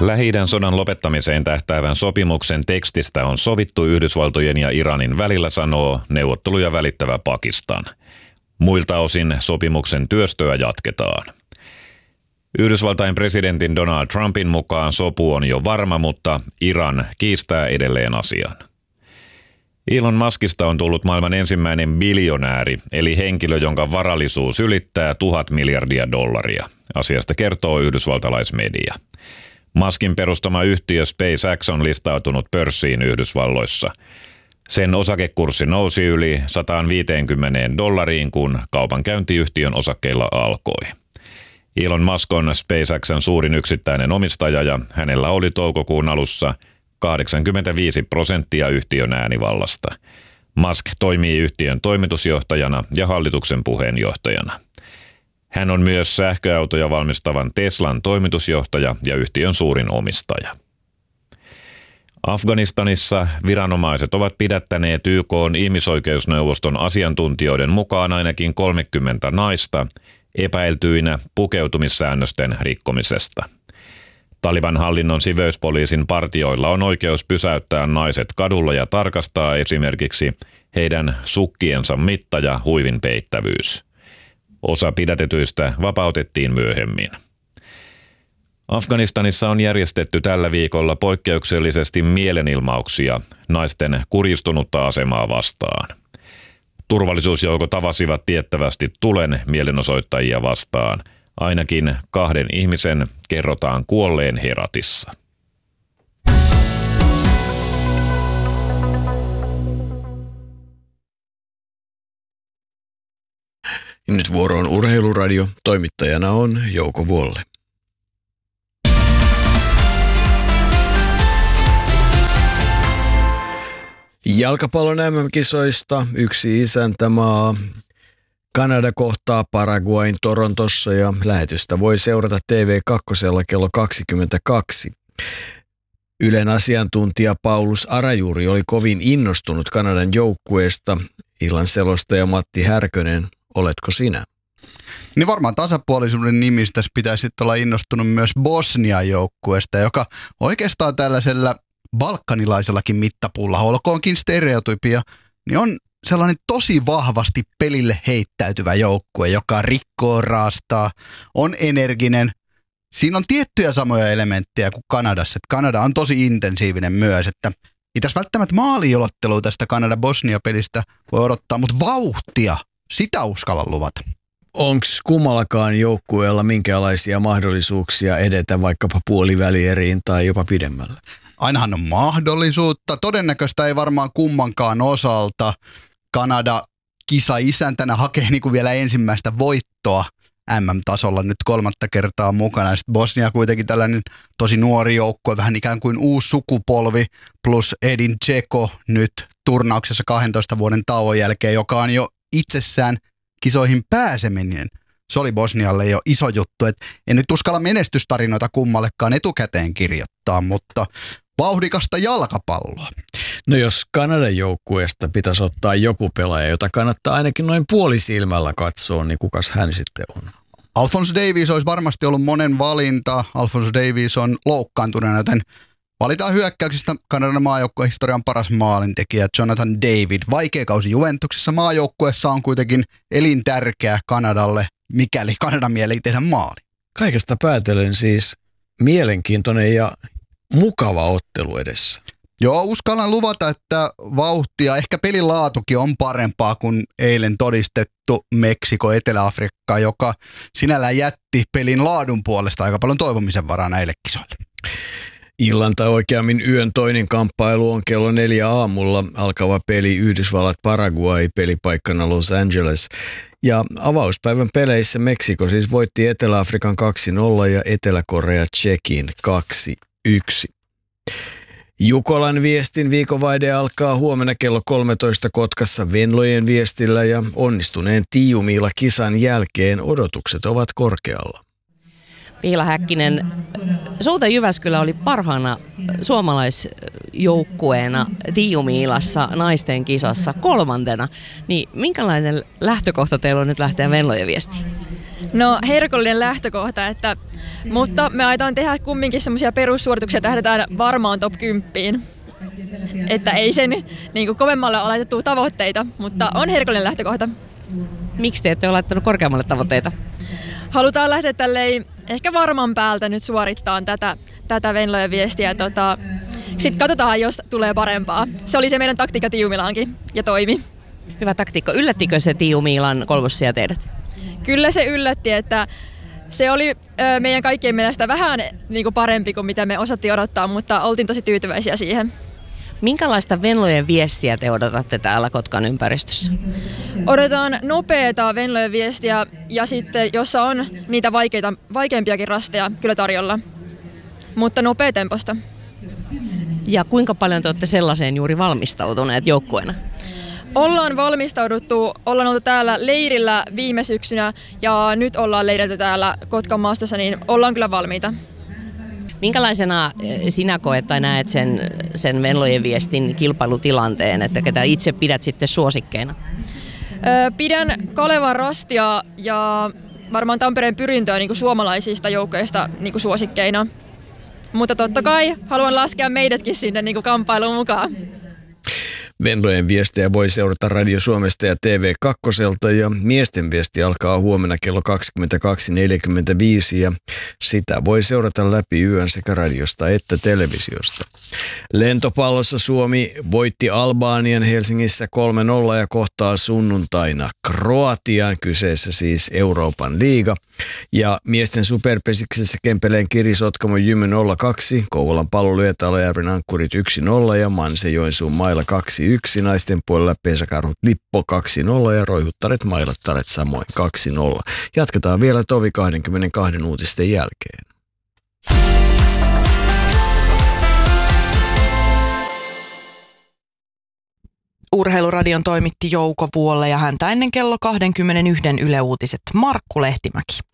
Lähi-idän sodan lopettamiseen tähtäävän sopimuksen tekstistä on sovittu Yhdysvaltojen ja Iranin välillä, sanoo neuvotteluja välittävä Pakistan. Muilta osin sopimuksen työstöä jatketaan. Yhdysvaltain presidentin Donald Trumpin mukaan sopu on jo varma, mutta Iran kiistää edelleen asian. Elon Muskista on tullut maailman ensimmäinen biljonääri, eli henkilö, jonka varallisuus ylittää $1,000 miljardia. Asiasta kertoo yhdysvaltalaismedia. Muskin perustama yhtiö SpaceX on listautunut pörssiin Yhdysvalloissa. Sen osakekurssi nousi yli $150, kun kaupankäynti yhtiön osakkeilla alkoi. Elon Musk on SpaceXn suurin yksittäinen omistaja ja hänellä oli toukokuun alussa 85% yhtiön äänivallasta. Musk toimii yhtiön toimitusjohtajana ja hallituksen puheenjohtajana. Hän on myös sähköautoja valmistavan Teslan toimitusjohtaja ja yhtiön suurin omistaja. Afganistanissa viranomaiset ovat pidättäneet YK:n ihmisoikeusneuvoston asiantuntijoiden mukaan ainakin 30 naista epäiltyinä pukeutumissäännösten rikkomisesta. Taliban hallinnon siveyspoliisin partioilla on oikeus pysäyttää naiset kadulla ja tarkastaa esimerkiksi heidän sukkiensa mitta ja huivin peittävyys. Osa pidätetyistä vapautettiin myöhemmin. Afganistanissa on järjestetty tällä viikolla poikkeuksellisesti mielenilmauksia naisten kurjistunutta asemaa vastaan. Turvallisuusjoukot avasivat tiettävästi tulen mielenosoittajia vastaan. Ainakin 2 ihmisen kerrotaan kuolleen Heratissa. Nyt vuoro on Urheiluradio. Toimittajana on Jouko Vuolle. Jalkapallon MM-kisoista yksi isäntämaa. Kanada kohtaa Paraguayn Torontossa ja lähetystä voi seurata TV2 kello 22. Ylen asiantuntija Paulus Arajuuri oli kovin innostunut Kanadan joukkueesta. Illan selostaja Matti Härkönen, oletko sinä? Niin varmaan tasapuolisuuden nimissä pitäisi olla innostunut myös Bosnian joukkueesta, joka oikeastaan tällaisella balkanilaisellakin mittapuulla, olkoonkin stereotypia, niin on sellainen tosi vahvasti pelille heittäytyvä joukkue, joka rikkoo, raastaa, on energinen. Siinä on tiettyjä samoja elementtejä kuin Kanadassa. Että Kanada on tosi intensiivinen myös, että ei tässä välttämättä maaliolottelua tästä Kanada-Bosnia-pelistä voi odottaa, mutta vauhtia, sitä uskalla luvata. Onko kummallakaan joukkueella minkälaisia mahdollisuuksia edetä vaikkapa puolivälieriin tai jopa pidemmälle? Ainahan on mahdollisuutta. Todennäköistä ei varmaan kummankaan osalta. Kanada kisa-isäntänä hakee niin kuin vielä ensimmäistä voittoa MM-tasolla nyt 3. kertaa mukana. Sitten Bosnia kuitenkin tällainen tosi nuori joukkue, vähän ikään kuin uusi sukupolvi, plus Edin Dzeko nyt turnauksessa 12 vuoden tauon jälkeen, joka on jo itsessään kisoihin pääseminen. Se oli Bosnialle jo iso juttu, että en nyt uskalla menestystarinoita kummallekaan etukäteen kirjoittaa, mutta vauhdikasta jalkapalloa. No jos Kanadan joukkueesta pitäisi ottaa joku pelaaja, jota kannattaa ainakin noin puolisilmällä katsoa, niin kukas hän sitten on? Alphonso Davies olisi varmasti ollut monen valinta. Alphonso Davies on loukkaantuneena, joten valitaan hyökkäyksistä Kanadan maajoukkueen historian paras maalintekijä Jonathan David. Vaikea kausi Juventuksessa, maajoukkueessa on kuitenkin elintärkeä Kanadalle, mikäli Kanadan mieli tehdä maali. Kaikesta päätellen siis mielenkiintoinen ja mukava ottelu edessä. Joo, uskallan luvata, että vauhtia, ehkä pelin laatukin on parempaa kuin eilen todistettu Meksiko, Etelä-Afrikka, joka sinällään jätti pelin laadun puolesta aika paljon toivomisen varaa näille kisoille. Illan tai oikeammin yön toinen kamppailu on kello 4 aamulla alkava peli Yhdysvallat-Paraguay, pelipaikkana Los Angeles. Ja avauspäivän peleissä Meksiko siis voitti Etelä-Afrikan 2-0 ja Etelä-Korea Tšekin 2-1. Jukolan viestin viikonvaihde alkaa huomenna kello 13 Kotkassa Venlojen viestillä ja onnistuneen Tiijumiila-kisan jälkeen odotukset ovat korkealla. Piila Häkkinen, Souta Jyväskylä oli parhaana suomalaisjoukkueena Tiijumiilassa naisten kisassa 3. Niin minkälainen lähtökohta teillä on nyt lähteä Venlojen viestiin? No herkullinen lähtökohta, mutta me aiotaan tehdä kumminkin semmoisia perussuorituksia, tähdätään varmaan top 10. Että ei sen niin kuin kovemmalle ole laitettu tavoitteita, mutta on herkullinen lähtökohta. Miksi te ette ole laittanut korkeammalle tavoitteita? Halutaan lähteä tälleen ehkä varman päältä nyt suorittaa tätä Venlojen viestiä. Sitten katsotaan, jos tulee parempaa. Se oli se meidän taktiikka Tiumilaankin ja toimi. Hyvä taktiikka. Yllättikö se Tiumilan kolmossija teidät? Kyllä se yllätti, että se oli meidän kaikkien mielestä vähän niin kuin parempi kuin mitä me osattiin odottaa, mutta oltiin tosi tyytyväisiä siihen. Minkälaista Venlojen viestiä te odotatte täällä Kotkan ympäristössä? Odotetaan nopeata Venlojen viestiä ja sitten, jossa on niitä vaikeampiakin rasteja kyllä tarjolla, mutta nopea temposta. Ja kuinka paljon te olette sellaiseen juuri valmistautuneet joukkueena? Ollaan valmistauduttu, ollaan oltu täällä leirillä viime syksynä ja nyt ollaan leirilty täällä Kotkan maastossa, niin ollaan kyllä valmiita. Minkälaisena sinä koet tai näet sen Venlojen viestin kilpailutilanteen, että ketä itse pidät sitten suosikkeina? Pidän Kalevan rastia ja varmaan Tampereen pyrintöä niin kuin suomalaisista joukkoista niin kuin suosikkeina. Mutta totta kai haluan laskea meidätkin sinne niin kuin kamppailuun mukaan. Venlojen viestejä voi seurata Radio Suomesta ja TV2 ja miesten viesti alkaa huomenna kello 22.45 ja sitä voi seurata läpi yön sekä radiosta että televisiosta. Lentopallossa Suomi voitti Albanian Helsingissä 3-0 ja kohtaa sunnuntaina Kroatian, kyseessä siis Euroopan liiga. Ja miesten superpesiksessä Kempeleen Kiri Sotkamo Jymy 0-2, Kouvolan Pallolyöt Alajärven Ankkurit 1-0 ja Manse Joensuun Maila 2-1, naisten puolella Pesäkarhut Lippo 2-0 ja Roihuttaret Mailattaret samoin 2-0. Jatketaan vielä tovi 22 uutisten jälkeen. Urheiluradion toimitti Jouko Vuolle ja häntä ennen kello 21 Yle Uutiset Markku Lehtimäki.